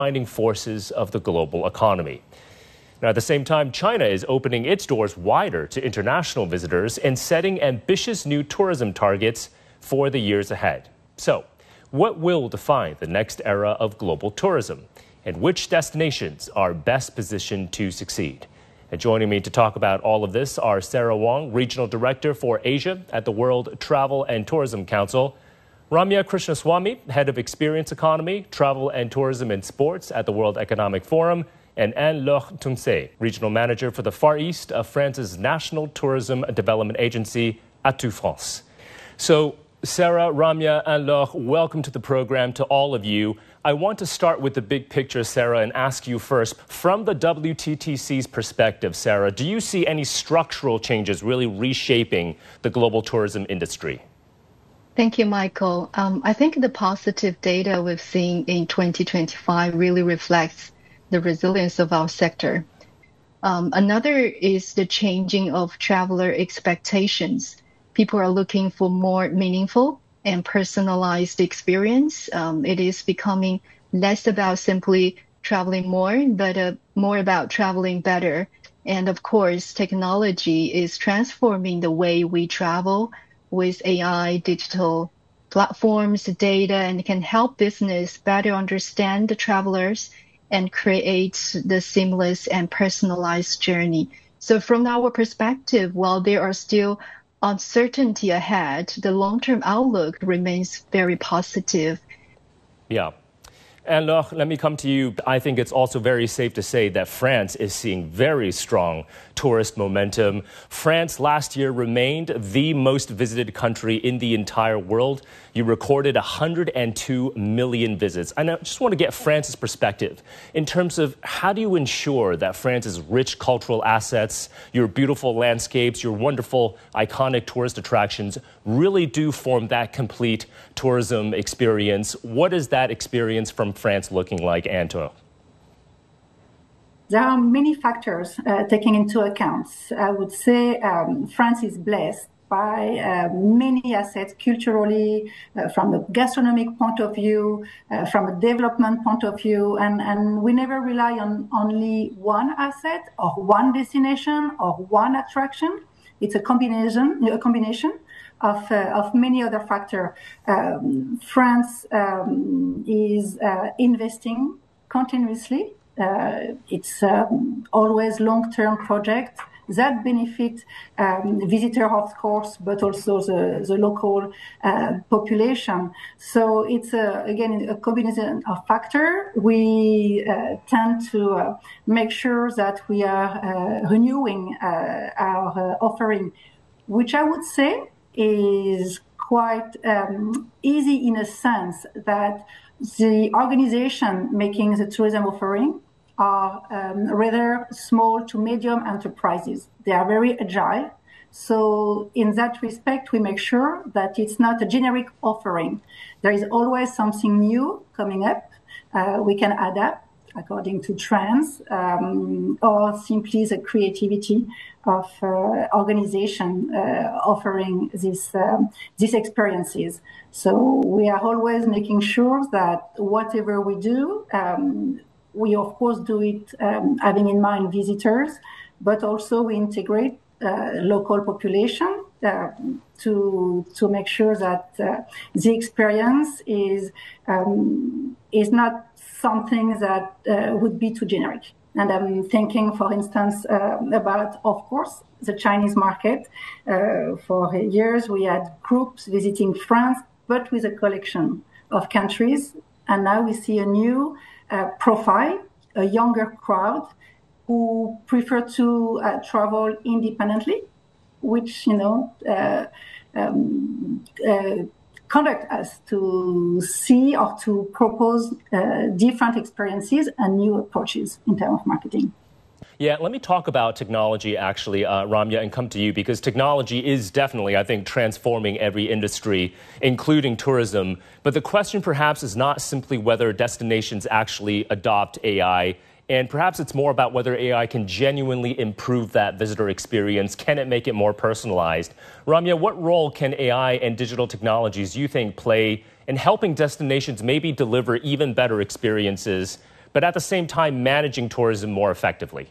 defining forces of the global economy. Now, at the same time, China is opening its doors wider to international visitors and setting ambitious new tourism targets for the years ahead. So, what will define the next era of global tourism? And which destinations are best positioned to succeed? And joining me to talk about all of this are Sarah Wong, Regional Director for Asia at the World Travel and Tourism Council, Ramya Krishnaswamy, Head of Experience Economy, Travel and Tourism and Sports at the World Economic Forum, and Anne-Laure Tumsé, Regional Manager for the Far East of France's National Tourism Development Agency, Atout France. So, Sarah, Ramya, Anne-Laure, welcome to the program to all of you. I want to start with the big picture, Sarah, and ask you first, from the WTTC's perspective, Sarah, do you see any structural changes really reshaping the global tourism industry? Thank you, Michael. I think the positive data we've seen in 2025 really reflects the resilience of our sector. Another is the changing of traveler expectations. People are looking for more meaningful and personalized experience. It is becoming less about simply traveling more, but more about traveling better. And of course, technology is transforming the way we travel with AI, digital platforms, data, and can help business better understand the travelers and create the seamless and personalized journey. So from our perspective, while there are still uncertainty ahead, the long-term outlook remains very positive. Yeah. And let me come to you. I think it's also very safe to say that France is seeing very strong tourist momentum. France last year remained the most visited country in the entire world. You recorded 102 million visits. And I just want to get France's perspective in terms of how do you ensure that France's rich cultural assets, your beautiful landscapes, your wonderful iconic tourist attractions really do form that complete tourism experience. What is that experience from France looking like, Anto? There are many factors taken into account. I would say France is blessed by many assets culturally, from a gastronomic point of view, from a development point of view, and we never rely on only one asset or one destination or one attraction. It's a combination of many other factors. France is investing continuously. It's always long-term project that benefit visitors, of course, but also the local population. So it's, again, a combination of factors. We tend to make sure that we are renewing our offering, which I would say is quite easy in a sense that the organization making the tourism offering are rather small to medium enterprises. They are very agile. So in that respect, we make sure that it's not a generic offering. There is always something new coming up. We can adapt according to trends or simply the creativity of organization offering these experiences. So we are always making sure that whatever we do, we of course do it having in mind visitors, but also we integrate local population to make sure that the experience is not something that would be too generic. And I'm thinking, for instance, about, of course, the Chinese market. For years, we had groups visiting France, but with a collection of countries. And now we see a new profile, a younger crowd who prefer to travel independently, which, conduct us to see or to propose different experiences and new approaches in terms of marketing. Yeah, let me talk about technology, actually, Ramya, and come to you, because technology is definitely, I think, transforming every industry, including tourism. But the question perhaps is not simply whether destinations actually adopt AI, and perhaps it's more about whether AI can genuinely improve that visitor experience. Can it make it more personalized? Ramya, what role can AI and digital technologies, you think, play in helping destinations maybe deliver even better experiences, but at the same time managing tourism more effectively?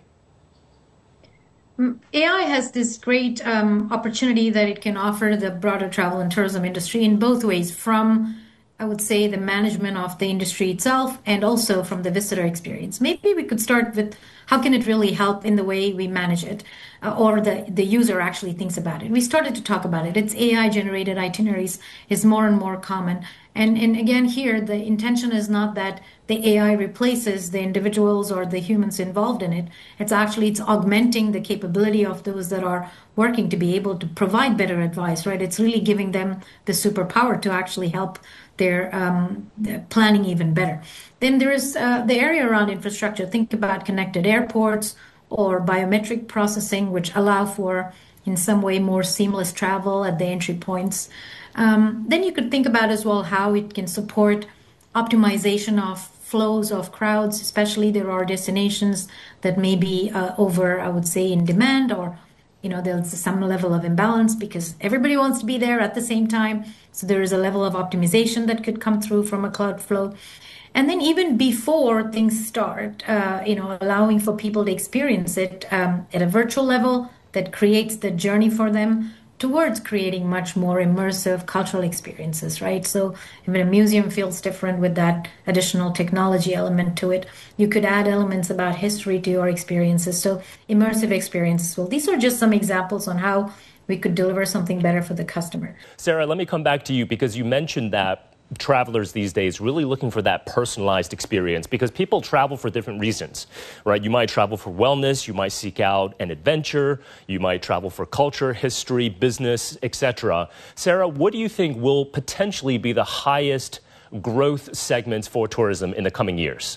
AI has this great opportunity that it can offer the broader travel and tourism industry in both ways, from, I would say, the management of the industry itself and also from the visitor experience. Maybe we could start with how can it really help in the way we manage it, or the user actually thinks about it. We started to talk about it. It's AI-generated itineraries is more and more common. And again, here, the intention is not that the AI replaces the individuals or the humans involved in it. It's augmenting the capability of those that are working to be able to provide better advice, right? It's really giving them the superpower to actually help their planning even better. Then there is the area around infrastructure. Think about connected airports or biometric processing, which allow for, in some way, more seamless travel at the entry points. Then you could think about as well how it can support optimization of flows of crowds, especially there are destinations that may be over, I would say, in demand, or there's some level of imbalance because everybody wants to be there at the same time. So there is a level of optimization that could come through from a cloud flow. And then even before things start, allowing for people to experience it at a virtual level that creates the journey for them towards creating much more immersive cultural experiences, right? So if a museum feels different with that additional technology element to it, you could add elements about history to your experiences. So immersive experiences. Well, these are just some examples on how we could deliver something better for the customer. Sarah, let me come back to you because you mentioned that travelers these days really looking for that personalized experience because people travel for different reasons, right? You might travel for wellness, you might seek out an adventure, you might travel for culture, history, business, etc. Sarah, what do you think will potentially be the highest growth segments for tourism in the coming years?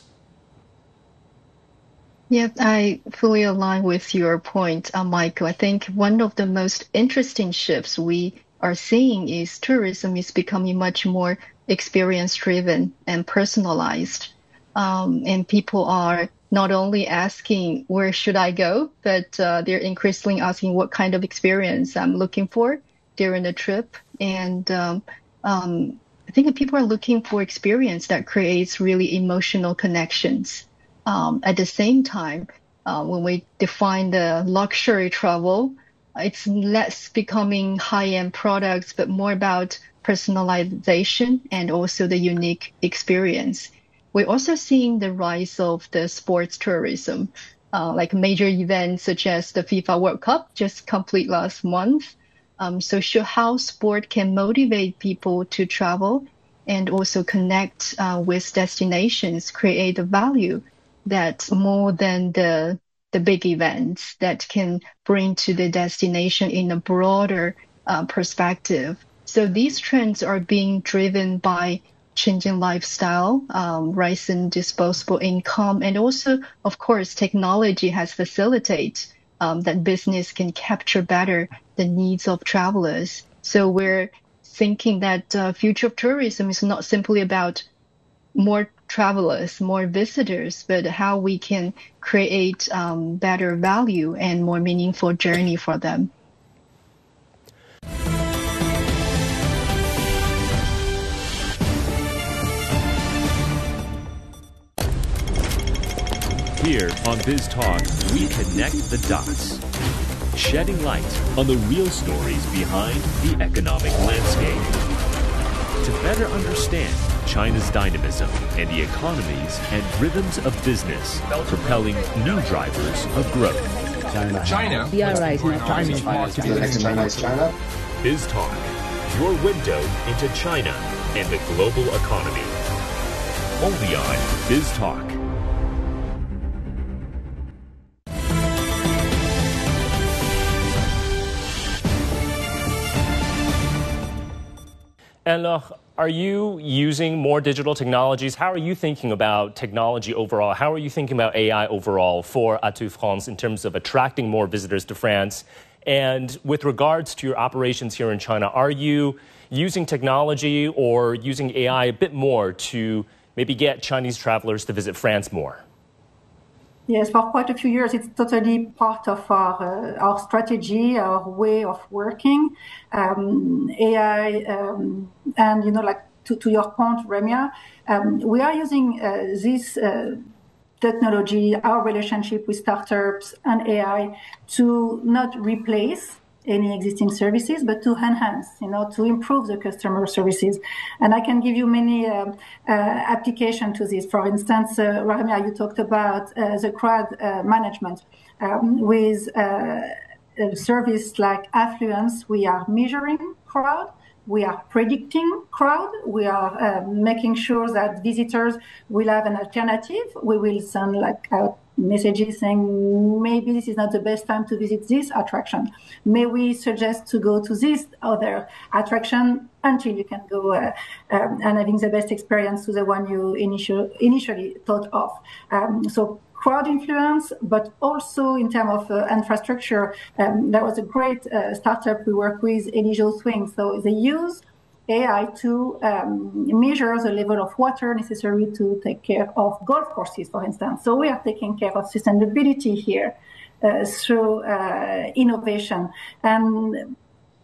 Yeah, I fully align with your point, Michael. I think one of the most interesting shifts we are seeing is tourism is becoming much more experience-driven and personalized. And people are not only asking, where should I go? But they're increasingly asking what kind of experience I'm looking for during the trip. And I think people are looking for experience that creates really emotional connections. At the same time, when we define the luxury travel, it's less becoming high-end products, but more about personalization and also the unique experience. We're also seeing the rise of the sports tourism, like major events such as the FIFA World Cup just complete last month. So show how sport can motivate people to travel and also connect with destinations, create a value that's more than the big events that can bring to the destination in a broader perspective. So these trends are being driven by changing lifestyle, rise in disposable income, and also, of course, technology has facilitated that business can capture better the needs of travelers. So we're thinking that future of tourism is not simply about more travelers, more visitors, but how we can create better value and more meaningful journey for them. Here on Biz Talk, we connect the dots, shedding light on the real stories behind the economic landscape. To better understand China's dynamism and the economies and rhythms of business, propelling new drivers of growth. China. China. Biz Talk, your window into China and the global economy. Only on Biz Talk. And are you using more digital technologies? How are you thinking about technology overall? How are you thinking about AI overall for Atu France in terms of attracting more visitors to France? And with regards to your operations here in China, are you using technology or using AI a bit more to maybe get Chinese travelers to visit France more? Yes, for quite a few years, it's totally part of our strategy, our way of working. AI, and like to your point, Ramya, we are using this technology, our relationship with startups and AI to not replace any existing services, but to enhance, to improve the customer services. And I can give you many applications to this. For instance, Ramya, you talked about the crowd management. With a service like Affluence, we are measuring crowd, we are predicting crowd, we are making sure that visitors will have an alternative. We will send messages saying maybe this is not the best time to visit this attraction. May we suggest to go to this other attraction until you can go and having the best experience to the one you initially thought of. So crowd influence, but also in terms of infrastructure, there was a great startup we work with, Eligio Swing. So they use AI to measure the level of water necessary to take care of golf courses, for instance. So we are taking care of sustainability here through innovation. And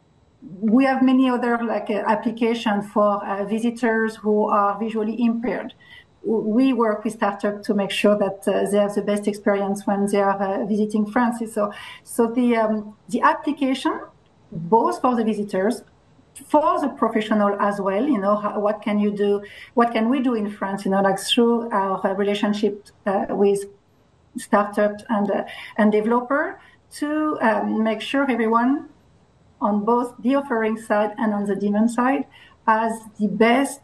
we have many other applications for visitors who are visually impaired. We work with startups to make sure that they have the best experience when they are visiting France. So the application, both for the visitors, for the professional as well, what can you do? What can we do in France? Through our relationship with startups and developer to make sure everyone on both the offering side and on the demand side has the best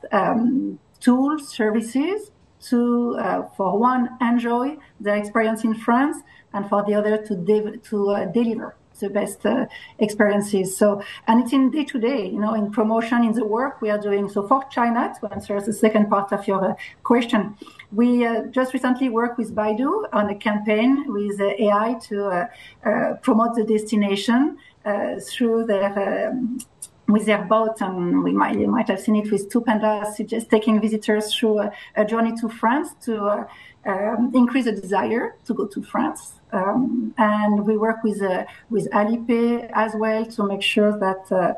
tools, services to, for one, enjoy their experience in France, and for the other to deliver the best experiences. So, and it's in day-to-day, in promotion, in the work we are doing. So for China, to answer the second part of your question, we just recently worked with Baidu on a campaign with AI to promote the destination through with their boat, and you might have seen it with two pandas, just taking visitors through a journey to France to increase the desire to go to France. And we work with Alipay as well to make sure that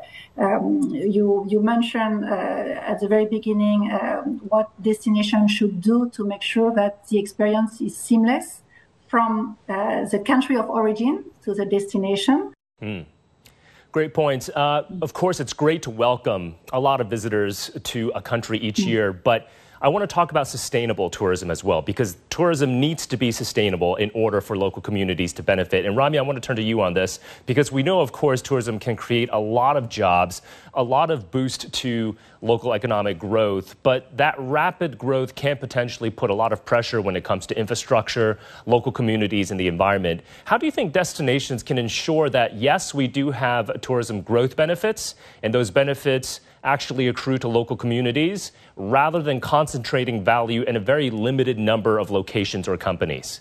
you mentioned at the very beginning what destination should do to make sure that the experience is seamless from the country of origin to the destination. Great points. Of course, it's great to welcome a lot of visitors to a country each year, but I want to talk about sustainable tourism as well, because tourism needs to be sustainable in order for local communities to benefit. And Rami, I want to turn to you on this, because we know, of course, tourism can create a lot of jobs, a lot of boost to local economic growth, but that rapid growth can potentially put a lot of pressure when it comes to infrastructure, local communities, and the environment. How do you think destinations can ensure that, yes, we do have tourism growth benefits, and those benefits actually accrue to local communities, rather than concentrating value in a very limited number of locations or companies?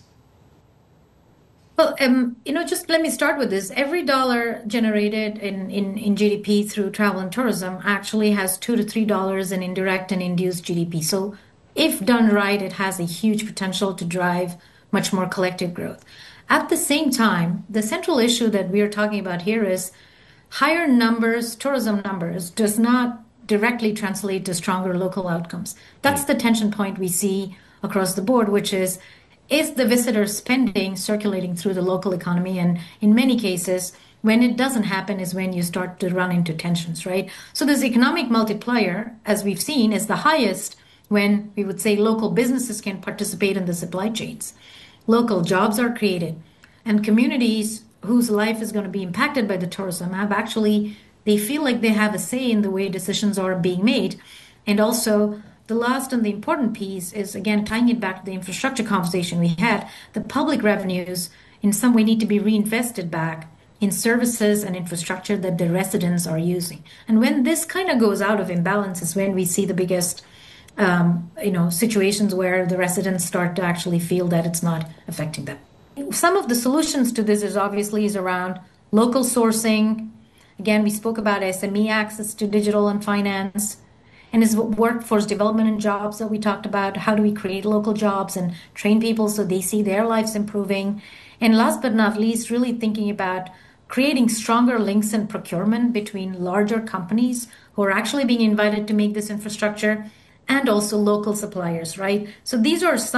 Well, just let me start with this. Every dollar generated in GDP through travel and tourism actually has $2 to $3 in indirect and induced GDP. So if done right, it has a huge potential to drive much more collective growth. At the same time, the central issue that we are talking about here is higher numbers, tourism numbers, does not directly translate to stronger local outcomes. That's the tension point we see across the board, which is the visitor spending circulating through the local economy? And in many cases, when it doesn't happen is when you start to run into tensions, right? So this economic multiplier, as we've seen, is the highest when we would say local businesses can participate in the supply chains. Local jobs are created, and communities whose life is going to be impacted by the tourism they feel like they have a say in the way decisions are being made. And also, the last and the important piece is, again, tying it back to the infrastructure conversation we had, the public revenues in some way need to be reinvested back in services and infrastructure that the residents are using. And when this kind of goes out of imbalance is when we see the biggest situations where the residents start to actually feel that it's not affecting them. Some of the solutions to this is around local sourcing. Again, we spoke about SME access to digital and finance, and is workforce development and jobs that we talked about. How do we create local jobs and train people so they see their lives improving? And last but not least, really thinking about creating stronger links in procurement between larger companies who are actually being invited to make this infrastructure and also local suppliers, right? So these are some